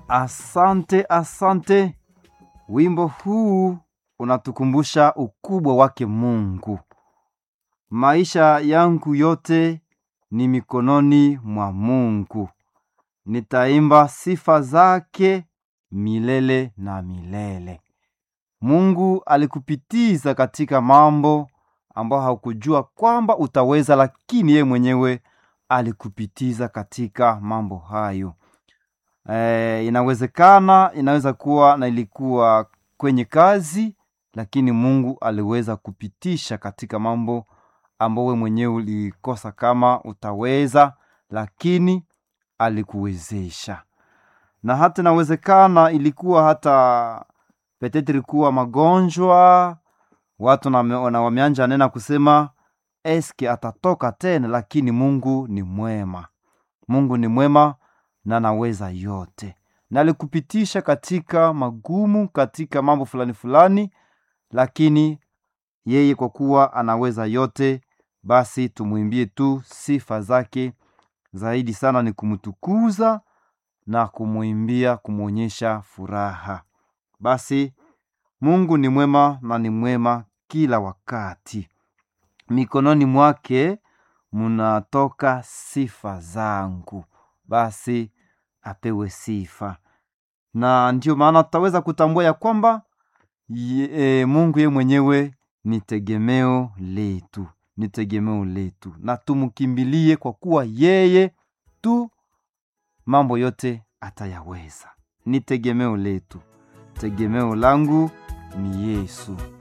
Asante, asante. Wimbo huu unatukumbusha ukubwa wake Mungu. Maisha yangu yote ni mikononi mwa Mungu. Nitaimba sifa zake milele na milele. Mungu alikupitiza katika mambo ambao haukujua kwamba utaweza, lakini yeye mwenyewe alikupitiza katika mambo hayo. Inaweza kuwa na ilikuwa kwenye kazi, lakini Mungu aliweza kupitisha katika mambo ambao wewe mwenyewe ulikosa kama utaweza, lakini alikuwezesha. Na hata inawezekana ilikuwa hata petetri kuwa magonjwa, watu na wameanja nena kusema eske atatoka tena, lakini Mungu ni mwema. Mungu ni mwema na anaweza yote. Na alikupitisha katika magumu, katika mambo fulani fulani, lakini yeye kwa kuwa anaweza yote, basi tumuimbie tu sifa zake. Zaidi sana ni kumtukuza na kumuimbia, kumuonyesha furaha. Basi Mungu ni mwema na ni mwema kila wakati. Mikononi mwake munatoka sifa zangu. Basi apewe sifa. Na ndio maana tutaweza kutambua ya kwamba Mungu yeye mwenyewe ni tegemeo letu. Ni tegemeo letu. Na tumkimbilie kwa kuwa yeye tu mambo yote atayaweza. Ni tegemeo letu. Tegemeo langu ni Yesu.